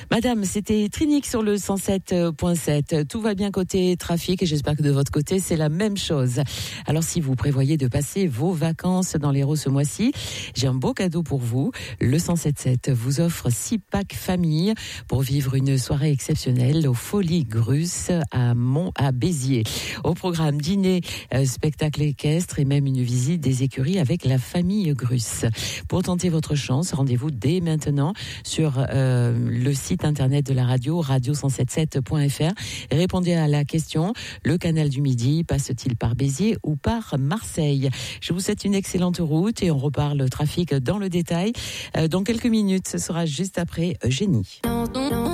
Madame, c'était Trinix sur le 107.7. Tout va bien côté trafic et j'espère que de votre côté, c'est la même chose. Alors, si vous prévoyez de passer vos vacances dans l'Hérault ce mois-ci, j'ai un beau cadeau pour vous. Le 107.7 vous offre 6 packs famille pour vivre une soirée exceptionnelle aux Folies Grus à Béziers. Au programme dîner, spectacle équestre et même une visite des écuries avec la famille Grus. Pour tenter votre chance, rendez-vous dès maintenant sur le site internet de la radio, radio177.fr. Répondez à la question, le canal du Midi passe-t-il par Béziers ou par Marseille? Je vous souhaite une excellente route et on reparle trafic dans le détail. Dans quelques minutes, ce sera juste après Eugénie.